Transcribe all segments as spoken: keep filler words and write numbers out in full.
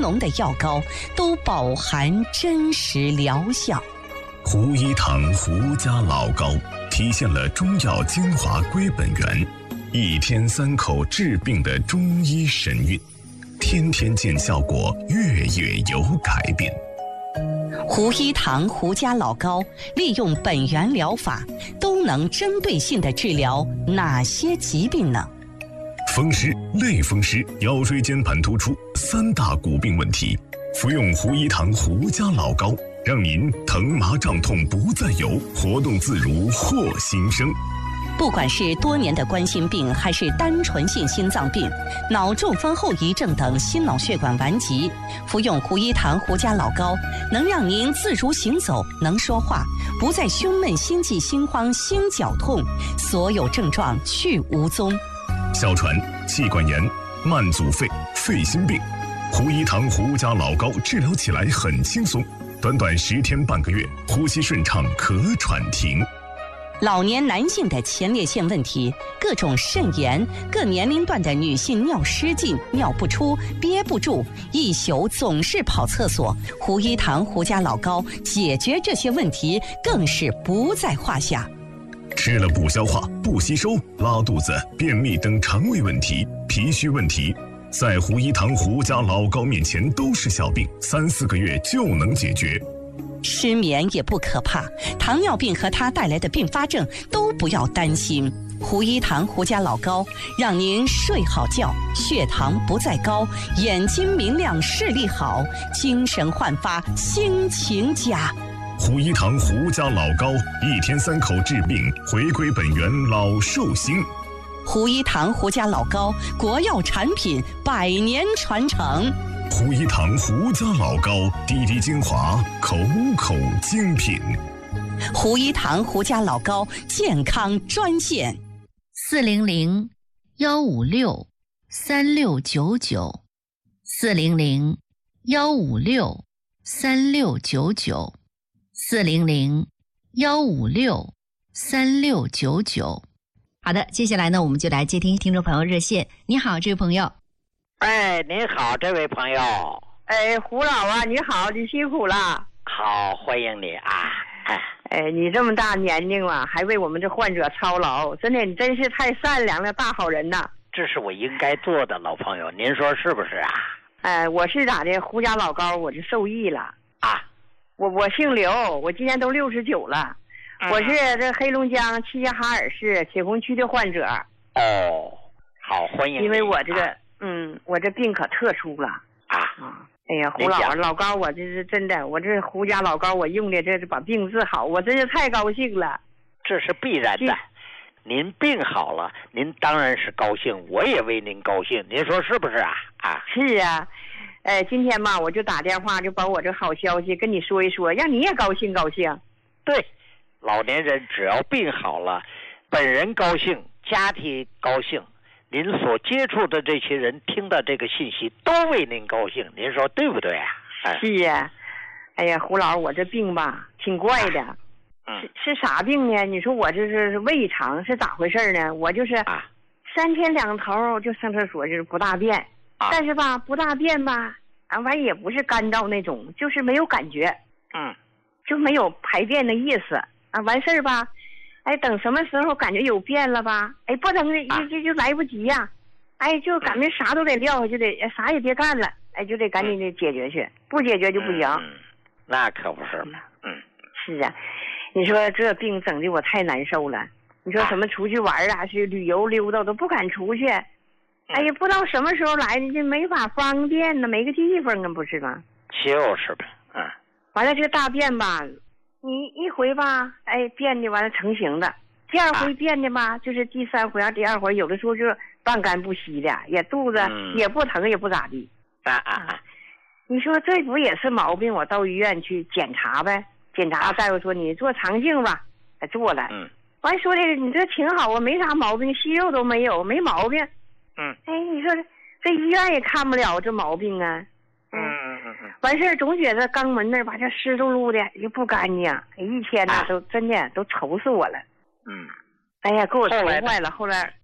浓的药膏都饱含真实疗效。 胡一堂胡家老膏体现了中药精华归本源，一天三口治病的中医神韵，天天见效果，月月有改变。 胡一堂胡家老膏利用本源疗法，都能针对性地治疗哪些疾病呢？ 风湿、类风湿、腰椎间盘突出三大骨病问题，服用胡一堂胡家老膏，让您疼麻胀痛不再有，活动自如获新生。 不管是多年的冠心病，还是单纯性心脏病、脑中风后遗症等心脑血管顽疾，服用胡一堂胡家老膏，能让您自如行走，能说话，不再胸闷、心悸、心慌、心绞痛，所有症状去无踪。 哮喘、气管炎、慢阻肺、肺心病，胡一堂胡家老膏治疗起来很轻松，短短十天半个月，呼吸顺畅，咳喘停。 老年男性的前列腺问题，各种肾炎，各年龄段的女性尿失禁、尿不出、憋不住，一宿总是跑厕所，胡一堂胡家老膏解决这些问题更是不在话下。 吃了不消化、不吸收、拉肚子、便秘等肠胃问题、脾虚问题，在胡一堂胡家老膏面前都是小病，三四个月就能解决。 失眠也不可怕，糖尿病和它带来的并发症都不要担心。胡一堂胡家老膏让您睡好觉，血糖不再高，眼睛明亮，视力好，精神焕发，心情佳。 胡一堂胡家老膏，一天三口治病，回归本源，老寿星。 胡一堂胡家老膏，国药产品，百年传承。 胡一堂胡家老膏，滴滴精华，口口精品。 胡一堂胡家老膏健康专线： 四零零幺五六三六九九，四零零幺五六三六九九，四零零幺五六三六九九。好的，接下来呢，我们就来接听听众朋友热线。你好，这位朋友。 哎，您好，这位朋友。 哎，胡老啊，你好，你辛苦了。 好，欢迎你啊。 哎，哎，你这么大年龄了，还为我们这患者操劳，真的，你真是太善良了，大好人呐。 这是我应该做的，老朋友，您说是不是啊？ 哎，我是咋的？胡家老膏，我就受益了啊。 我我姓刘，我今年都六十九了。嗯、我是这黑龙江齐齐哈尔市铁红区的患者。 哦，好，欢迎你。 因为我这个。 啊嗯，我这病可特殊了啊！ 啊，哎呀，胡老老膏，我这是真的，我这胡家老膏，我用的这是把病治好，我真是太高兴了。 这是必然的，您病好了，您当然是高兴，我也为您高兴，您说是不是啊？啊， 是啊，哎，今天吧，我就打电话就把我这好消息跟你说一说，让你也高兴高兴。 对，老年人只要病好了，本人高兴，家庭高兴。您所接触的这些人听到这个信息都为您高兴，您说对不对啊？ 哎、是呀，哎呀，胡老，我这病吧挺怪的， 嗯、 是是啥病呢？你说我这是胃肠是咋回事呢？我就是三天两头就上厕所，就是不大便， 啊、 但是吧不大便吧，啊完也不是干燥那种，就是没有感觉， 嗯， 就没有排便的意思啊。完事儿吧。哎，等什么时候感觉有变了吧？哎，不能就就就来不及呀、啊！哎，就感觉啥都得撂下，就得啥也别干了，哎，就得赶紧的解决去，不解决就不行。 嗯，那可不是嘛。嗯， 是啊，你说这病整的我太难受了。你说什么出去玩啊，去旅游溜达都不敢出去。哎呀，不知道什么时候来的，就没法方便呢，没个地方啊，不是吗？ 就是呗。嗯。 完了，这个大便吧。你一回吧，哎，变的完了成型的，第二回变的吧，啊、就是第三回啊，第二回有的时候就半干不稀的，也肚子、嗯、也不疼也不咋地。 啊啊啊！ 你说这不也是毛病？我到医院去检查呗，检查大夫说你做肠镜吧，哎做了， 嗯， 完说的你这挺好啊，没啥毛病，息肉都没有，没毛病。 嗯， 哎，你说这医院也看不了这毛病啊。 嗯嗯嗯嗯， 完事儿总觉得肛门那儿吧，这湿漉漉的又不干净，一天呢、啊、都真的都愁死我了。 嗯， 哎呀，给我愁坏了。后来，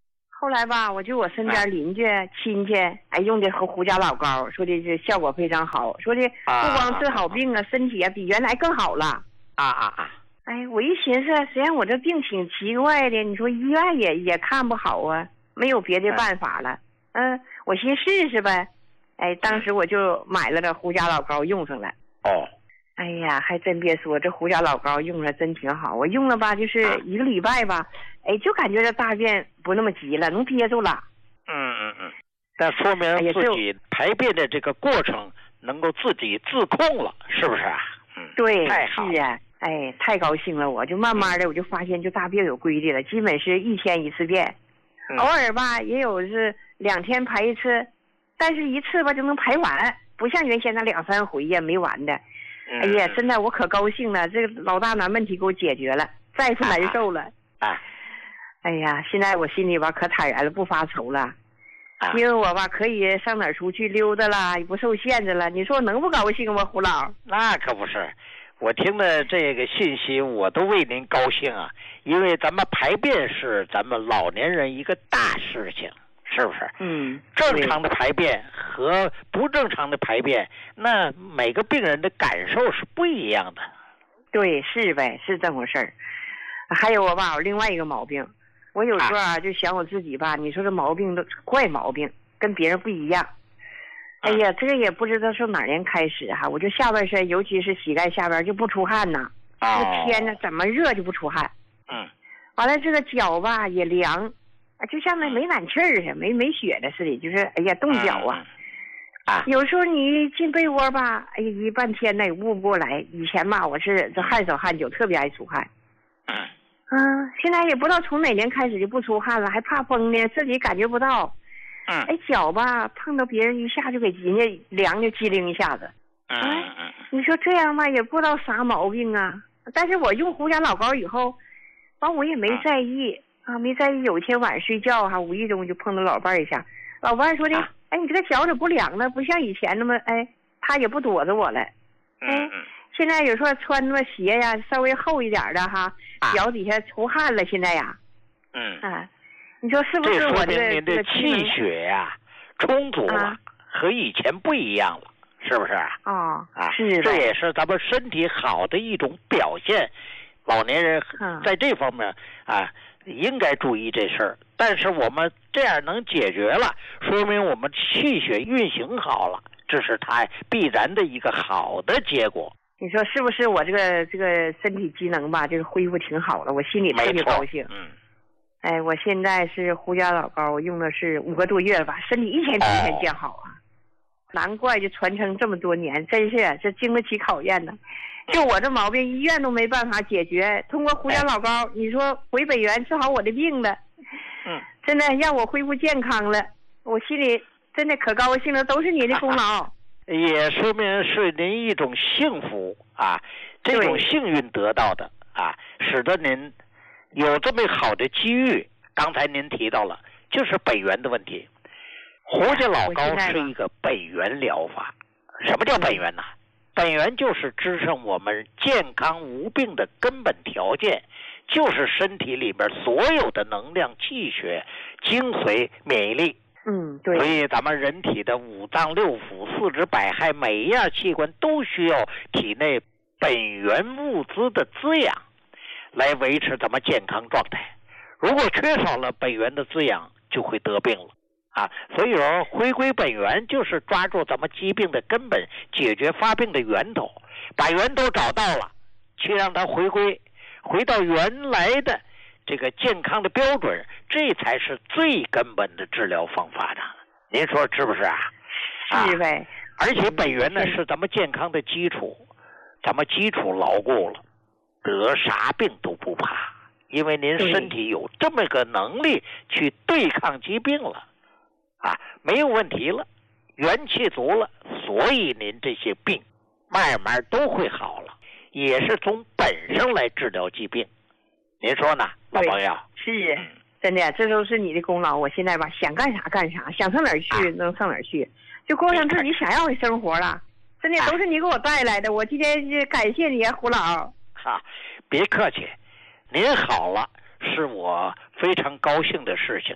后来吧，我就我身边邻居、啊、亲戚，哎，用的胡胡家老膏，说的这效果非常好，说的不光治好病啊，啊身体啊比原来更好了。 啊啊啊！ 哎，我一寻思，实际上我这病挺奇怪的，你说医院也也看不好啊，没有别的办法了。嗯、呃，我寻试试呗。哎，当时我就买了这胡家老膏用上了。 哦。 哎呀，还真别说，这胡家老膏用着真挺好。我用了吧，就是一个礼拜吧，哎，就感觉这大便不那么急了，能憋住了。 嗯嗯嗯，那说明自己排便的这个过程能够自己自控了，是不是啊？嗯， 对， 太好是啊，哎，太高兴了，我就慢慢的我就发现就大便有规律了，基本是一天一次便， 嗯、 偶尔吧也有是两天排一次，但是一次吧就能排完，不像原先那两三回呀没完的。哎呀，真的我可高兴了，这个老大难问题给我解决了，再不难受了。 啊，啊哎呀，现在我心里吧可坦然了，不发愁了， 啊、 因为我吧可以上哪儿出去溜达了，也不受限制了。你说我能不高兴吗，胡老？ 那可不是，我听的这个信息，我都为您高兴啊，因为咱们排便是咱们老年人一个大事情。是不是？ 嗯， 正常的排便和不正常的排便，那每个病人的感受是不一样的。 对，是呗，是这么回事儿。还有我吧，我另外一个毛病，我有时候啊就想我自己吧，你说这毛病都怪毛病，跟别人不一样。哎呀，这个也不知道从哪年开始哈，我就下半身，尤其是膝盖下边就不出汗呐。 哦。 这天呢，怎么热就不出汗。 嗯。 完了，这个脚吧也凉。就像那没暖气儿似的，没没血的似的，就是哎呀冻脚啊！ 啊， 有时候你进被窝吧，哎呀一半天呢也捂不过来。以前吧，我是这汗手汗脚，特别爱出汗。 嗯。 嗯，现在也不知道从哪年开始就不出汗了，还怕风呢，自己感觉不到。 嗯。 哎，脚吧碰到别人一下就给人家凉就机灵一下子。 嗯嗯嗯。 你说这样吧，也不知道啥毛病啊。但是我用胡家老膏以后，完我也没在意。啊，没在意。有一天晚上睡觉哈、啊，无意中就碰到老伴儿一下，老伴儿说的，啊、哎，你这个脚怎么不凉了？不像以前那么，哎，他也不躲着我了。哎，现在有时候穿那鞋呀，稍微厚一点的哈，脚底下出汗了，现在呀。 嗯。 啊，你说是不是我这个您的气血呀、啊、充足了、啊，和以前不一样了，是不是？ 哦， 啊， 是。 这也是咱们身体好的一种表现。老年人在这方面、嗯、啊。应该注意这事儿，但是我们这样能解决了，说明我们气血运行好了，这是它必然的一个好的结果。 你说是不是？我这个这个身体机能吧，就是恢复挺好了，我心里特别高兴。 嗯。 哎，我现在是胡家老膏，我用的是五个多月了吧，身体一天比一天变好啊。哦、难怪就传承这么多年，真是这经得起考验呢。就我这毛病，医院都没办法解决。通过胡家老膏，你说回北园治好我的病了， 嗯， 真的让我恢复健康了，我心里真的可高兴了，都是你的功劳。 也说明是您一种幸福啊，这种幸运得到的啊，使得您有这么好的机遇。刚才您提到了，就是北园的问题。胡家老膏是一个北园疗法。什么叫北园呢？本源就是支撑我们健康无病的根本条件，就是身体里边所有的能量、气血、精髓、免疫力。 嗯，对。 所以咱们人体的五脏六腑、四肢百骸，每一样器官都需要体内本源物资的滋养，来维持咱们健康状态。如果缺少了本源的滋养，就会得病了。啊，所以说回归本源就是抓住咱们疾病的根本，解决发病的源头，把源头找到了，去让它回归，回到原来的这个健康的标准，这才是最根本的治疗方法呢。您说是不是啊？ 是呗。 而且本源呢是咱们健康的基础，咱们基础牢固了，得啥病都不怕，因为您身体有这么个能力去对抗疾病了。啊，没有问题了，元气足了，所以您这些病慢慢都会好了，也是从本上来治疗疾病。您说呢，老朋友？ 是，真的，这都是你的功劳。我现在吧，想干啥干啥，想上哪儿去、啊、能上哪儿去，就过上自己想要的生活了。真的都是你给我带来的，我今天是感谢你啊，胡老。 哈，别客气，您好了，是我非常高兴的事情。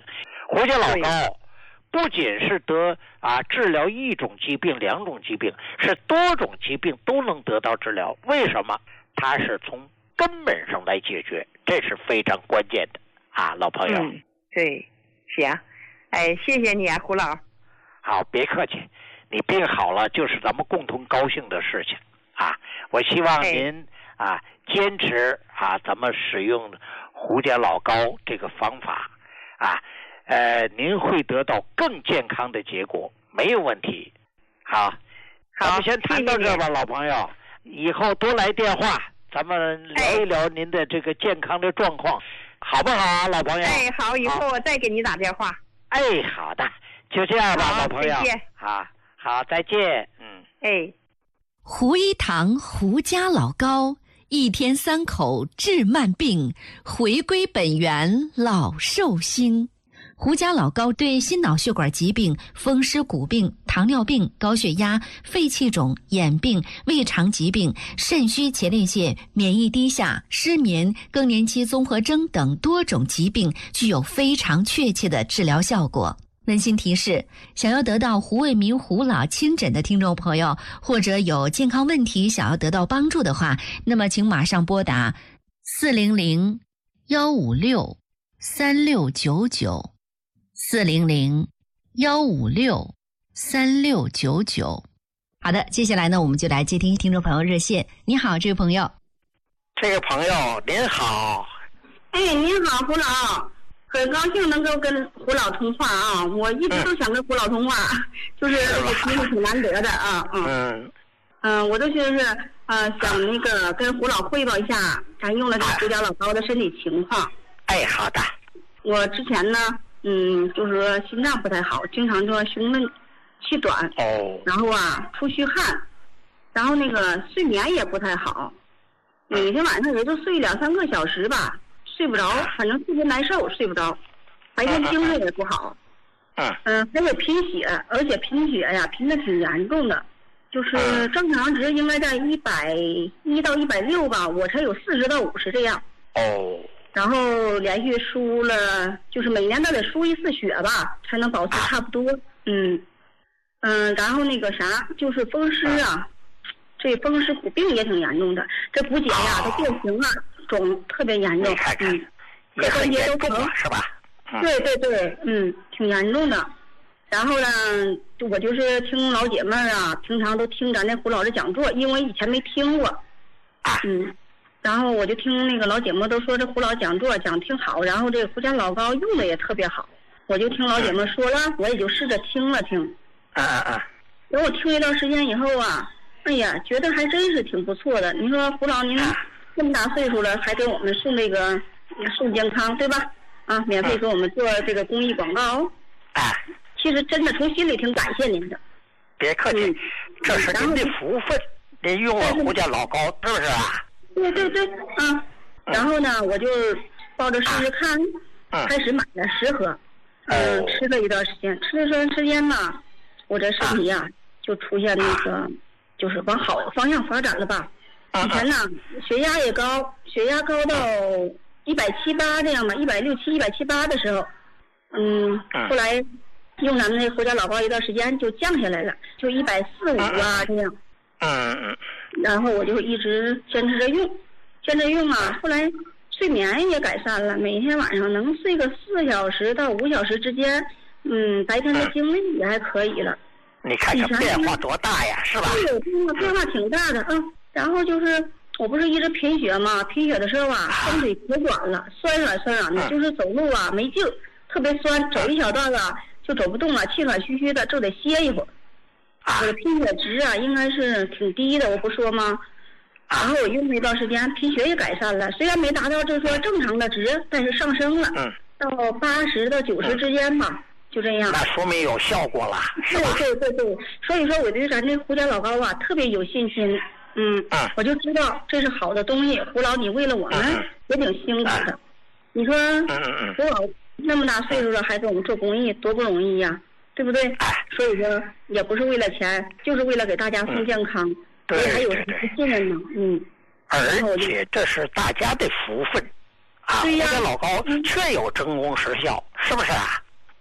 胡家老高不仅是得啊治疗一种疾病、两种疾病，是多种疾病都能得到治疗。为什么？它是从根本上来解决，这是非常关键的啊，老朋友。 嗯，对，行，哎，谢谢你啊，胡老。 好，别客气，你病好了就是咱们共同高兴的事情啊！我希望您啊坚持啊，咱们使用胡家老高这个方法啊，呃，您会得到更健康的结果，没有问题。好，咱们先谈到这吧，老朋友，以后多来电话，咱们聊一聊您的这个健康的状况，好不好啊，老朋友？ 哎，好，以后我再给你打电话。 哎，好的。就这样吧，老朋友。好，好，再见。嗯， 哎， 胡一堂胡家老高，一天三口治慢病，回归本源老寿星。胡家老高对心脑血管疾病、风湿骨病、糖尿病、高血压、肺气肿、眼病、胃肠疾病、肾虚前列腺、免疫低下、失眠、更年期综合征等多种疾病具有非常确切的治疗效果。温馨提示：想要得到胡卫民胡老亲诊的听众朋友，或者有健康问题想要得到帮助的话，那么请马上拨打四零零幺五六三六九九，四零零幺五六三六九九。好的，接下来呢，我们就来接听听众朋友热线。你好，这位朋友。 这个朋友您好。 哎，您好，胡老。很高兴能够跟胡老通话啊！我一直都想跟胡老通话，嗯、就是这个机会挺难得的啊。嗯嗯嗯，我都就是呃想那个跟胡老汇报一下咱用了这个胡家老高的身体情况。 哎，好的。 我之前呢，嗯，就是说心脏不太好，经常做胸闷、气短。 哦。 然后啊，出虚汗，然后那个睡眠也不太好，每天晚上也就睡两三个小时吧。睡不着，反正特别难受，睡不着，白天精神也不好。 嗯。 嗯，还有贫血，而且贫血呀，贫的挺严重的，就是正常值应该在一百一到一百六吧，我才有四十到五十这样。 哦。 然后连续输了，就是每年都得输一次血吧，才能保持差不多。嗯。嗯，然后那个啥，就是风湿啊，这风湿骨病也挺严重的，这骨节呀都变形了。肿特别严重，嗯，各关节都疼， 是吧？ 嗯、对对对，嗯，挺严重的。然后呢，我就是听老姐妹啊，平常都听咱那胡老师讲座，因为以前没听过，嗯，然后我就听那个老姐妹都说这胡老讲座讲挺好，然后这个胡家老高用的也特别好，我就听老姐妹说了，我也就试着听了听。 啊啊啊！ 等我听一段时间以后啊，哎呀，觉得还真是挺不错的。你说胡老您。啊这么大岁数了，还给我们送这个送健康，对吧？啊，免费给我们做这个公益广告。 哎、啊， 其实真的从心里挺感谢您的。 别客气，嗯、这是您的福分。您用了胡家老高，是不是啊？ 对对对，啊。然后呢，我就抱着试试看， 啊、 开始买了十盒，嗯、呃，吃了一段时间，吃了一段时间嘛，我这身体呀、啊、就出现那个、啊，就是往好的方向发展了吧。以前呢，血压也高，血压高到一百七八这样吧，一百六七、一百七八的时候，嗯，后来用咱们那胡家老高一段时间就降下来了，就一百四五啊这样。 嗯嗯。 然后我就一直坚持着用，坚持用啊，后来睡眠也改善了，每天晚上能睡个四小时到五小时之间，嗯，白天的精力也还可以了。 你看看变化多大呀，是吧？ 对，变化挺大的，嗯。然后就是，我不是一直贫血嘛，贫血的时候啊，双腿可软了，酸软酸软的，嗯、就是走路啊没劲，特别酸，走一小段啊就走不动了，气喘吁吁的，就得歇一会儿。我的贫血值啊应该是挺低的，我不说吗？然后我用了一段时间，贫血也改善了，虽然没达到就是说正常的值，但是上升了， 嗯、 到八十到九十之间吧，嗯、就这样。 那说明有效果了，是吧？ 对对对对，所以说我对咱这胡家老高啊特别有信心。嗯，我就知道这是好的东西。胡老，你为了我们也挺辛苦的。你说，胡老那么大岁数了，还给我们做公益，多不容易呀、啊，对不对？所以说，也不是为了钱，就是为了给大家送健康，所以还有什么信任呢？嗯。 而且这是大家的福分啊！ 对呀， 胡家老高确有真功实效，是不是啊？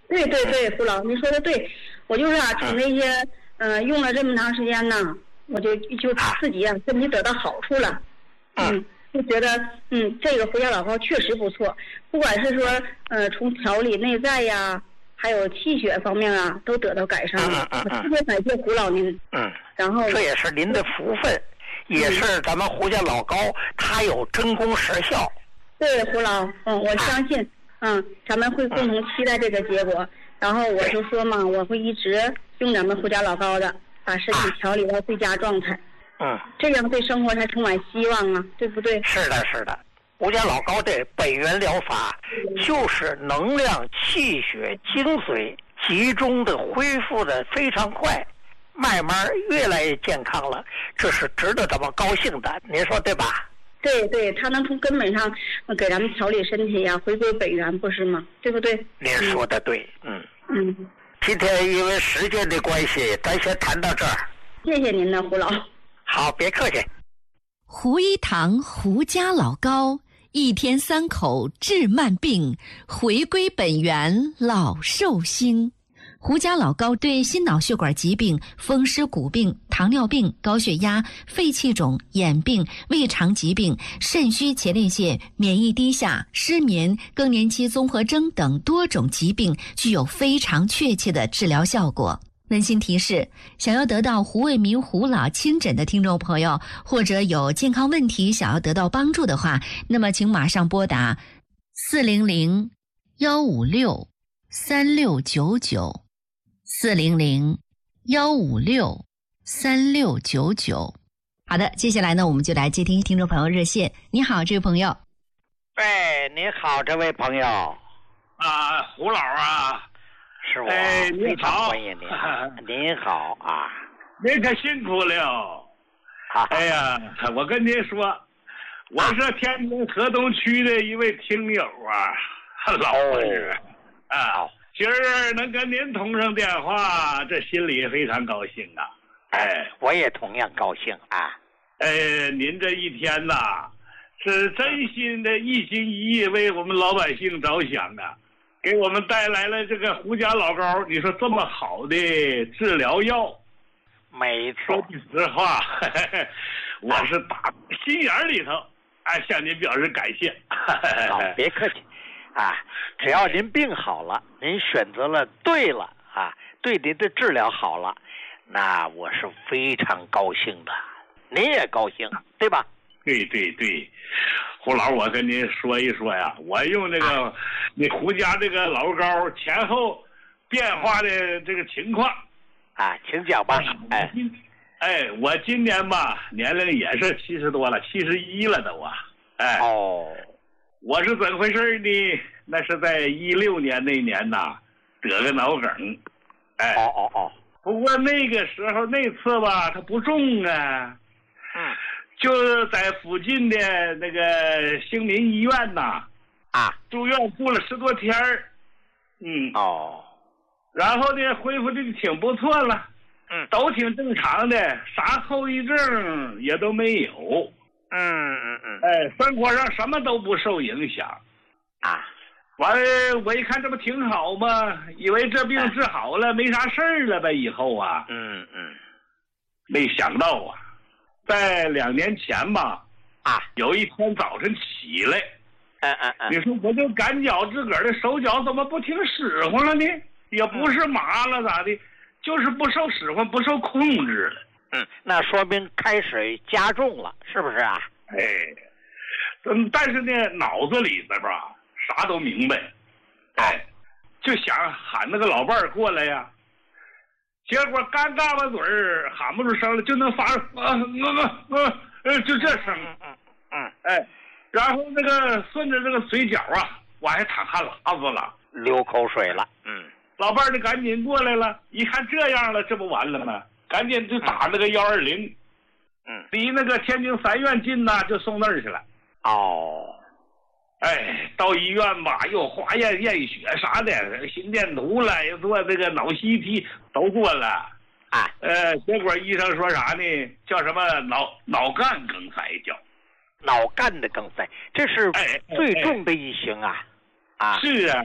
对对对，胡老，您说的对，我就是啊，从那些嗯、呃、用了这么长时间呢，我就就自己啊身体得到好处了，嗯，就觉得嗯这个胡家老膏确实不错，不管是说呃从调理内在呀，还有气血方面啊，都得到改善了。 嗯嗯嗯、 特别感谢胡老您。 嗯， 然后这也是您的福分，也是咱们胡家老膏它有真功实效。 对，胡老，嗯，我相信。嗯，咱们会共同期待这个结果。嗯、然后我就说嘛，我会一直用咱们胡家老膏的，把身体调理到最佳状态。 嗯， 这样对生活才充满希望啊，对不对？ 是的，是的。胡家老膏的本源疗法，就是能量、气血、精髓集中的恢复的非常快，慢慢越来越健康了，这是值得咱们高兴的，您说对吧？ 对对，它能从根本上给咱们调理身体呀、啊，回归本源，不是吗？对不对？ 您说的对，嗯嗯。 今天因为时间的关系，咱先谈到这儿。 谢谢您呢，胡老。 好，别客气。 胡一堂胡家老膏，一天三口治慢病，回归本源老寿星。胡家老膏对心脑血管疾病、风湿骨病、糖尿病、高血压、肺气肿、眼病、胃肠疾病、肾虚前列腺、免疫低下、失眠、更年期综合征等多种疾病具有非常确切的治疗效果。温馨提示，想要得到胡卫民胡老亲诊的听众朋友，或者有健康问题想要得到帮助的话，那么请马上拨打四零零幺五六三六九九四零零幺五六三六九九。好的，接下来呢，我们就来接听听众朋友热线。你好，这位朋友。 哎，你好，这位朋友。 啊，胡老啊。 是我， 哎， 非常欢迎您。您好啊， 您可辛苦了。哎呀，我跟您说，我是天津河东区的一位听友啊，老朋友啊，今儿能跟您通上电话，这心里非常高兴啊。哎， 我也同样高兴啊。 哎，您这一天呐，是真心的一心一意为我们老百姓着想啊。给我们带来了这个胡家老膏，你说这么好的治疗药， 没错。 说句实话，呵呵我是打心眼里头，哎，向您表示感谢。 好，别客气，啊，只要您病好了，您选择了对了啊，对您的治疗好了，那我是非常高兴的，您也高兴，对吧？ 对对对。胡老，我跟您说一说呀，我用这个你胡家这个老膏前后变化的这个情况啊，请讲吧。哎， 哎，我今年吧年龄也是七十多了，七十一了都啊。哎， 哦， 我是怎么回事呢？那是在一六年那年呐，得个脑梗。哎， 哦哦哦。 不过那个时候那次吧，它不重啊。 嗯。 就在附近的那个兴民医院呐， 啊， 住院住了十多天儿，嗯， 哦， 然后呢，恢复的挺不错了， 嗯， 都挺正常的，啥后遗症也都没有， 嗯嗯嗯， 哎，生活上什么都不受影响， 啊， 完了，我一看这不挺好吗？以为这病治好了，没啥事儿了呗，以后啊， 嗯嗯， 没想到啊。在两年前吧， 啊， 有一天早晨起来， 嗯嗯嗯， 你说我就感觉自个儿的手脚怎么不听使唤了呢？也不是麻了咋的，就是不受使唤，不受控制了。 嗯，那说明开始加重了，是不是啊？ 哎，嗯，但是呢，脑子里边吧，啥都明白，哎，就想喊那个老伴儿过来呀。结果刚嘎巴嘴儿喊不出声了，就能发啊啊啊呃就这声， 嗯嗯， 哎，然后那个顺着这个嘴角啊，我还淌汗喇子了， 流口水了，嗯， 老伴儿就赶紧过来了，一看这样了，这不完了吗？赶紧就打那个幺二零， 嗯， 离那个天津三院近呐，就送那儿去了。 哦。 哎，到医院吧，又化验验血啥的，心电图了，又做这个脑 C T 都做了， 啊， 呃，结果医生说啥呢？叫什么脑脑干梗塞叫， 脑干的梗塞，这是最重的一型啊， 哎哎、 啊， 是啊，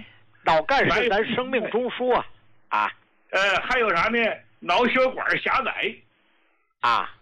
脑干是咱生命中枢啊啊。 呃，还有啥呢？脑血管狭窄。 啊。